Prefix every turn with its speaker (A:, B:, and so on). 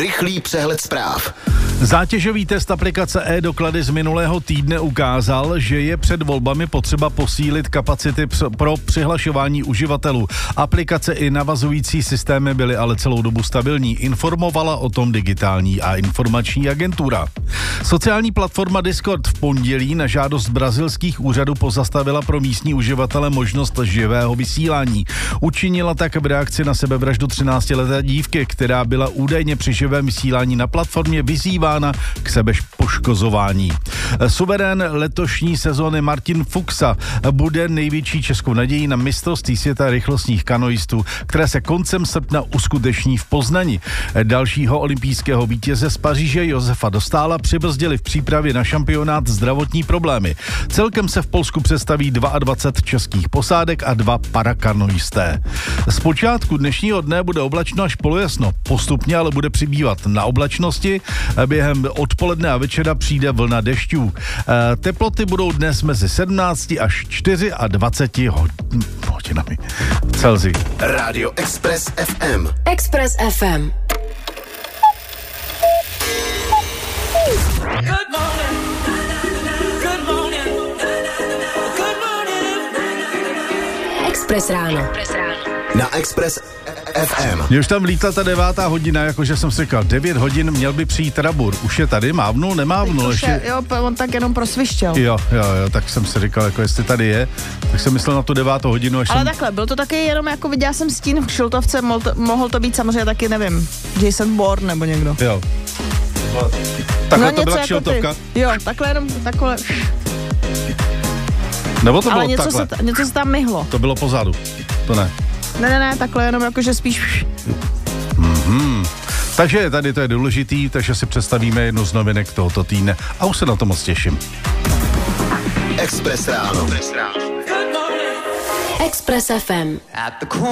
A: rychlý přehled zpráv.
B: Zátěžový test aplikace e-doklady z minulého týdne ukázal, že je před volbami potřeba posílit kapacity pro přihlašování uživatelů. Aplikace i navazující systémy byly ale celou dobu stabilní, informovala o tom Digitální a informační agentura. Sociální platforma Discord v pondělí na žádost brazilských úřadů pozastavila pro místní uživatele možnost živého vysílání. Učinila tak v reakci na sebevraždu 13leté dívky, která byla údajně při živém vysílání na platformě vyzývána k sebepoškozování. Suverén letošní sezóny Martin Fuxa bude největší českou nadějí na mistrovství světa rychlostních kanoistů, které se koncem srpna uskuteční v Poznani. Dalšího olympijského vítěze z Paříže Josefa Dostála přibrzdili v přípravě na šampionát zdravotní problémy. Celkem se v Polsku představí 22 českých posádek a 2 parakanoisté. Z počátku dnešního dne bude oblačno až polojasno. Postupně ale bude přibývat na oblačnosti. Během odpoledne a večera přijde vlna dešťů. Teploty budou dnes mezi 17 až 24 hodinami Celsius.
A: Radio Express FM.
C: Express FM. Express ráno.
A: Na Express FM.
B: Mě už tam vlítla ta 9. hodina, jakože jsem si říkal, 9 hodin měl by přijít Rabur. Už je tady, mávnul, nemávnul ještě.
D: Jo, on tak jenom prosvištěl.
B: Jo, tak jsem si říkal, jako jestli tady je, tak jsem myslel na tu 9. hodinu.
D: Ale takhle, byl to taky jenom, jako viděla jsem stín v kšiltovce, mohl to být samozřejmě taky, nevím, Jason Bourne nebo někdo.
B: Jo. Takhle
D: no,
B: to byla
D: jako
B: kšiltovka?
D: Jo, takhle jenom, takhle.
B: Nebo to
D: ale
B: bylo takhle?
D: něco se tam myhlo.
B: To bylo pozadu, to ne.
D: Ne, takhle jenom jakože spíš.
B: Takže tady to je důležitý, takže si představíme jednu z novinek tohoto týdne a už se na to moc těším.
A: Express ráno.
C: Express FM.
E: At the corner.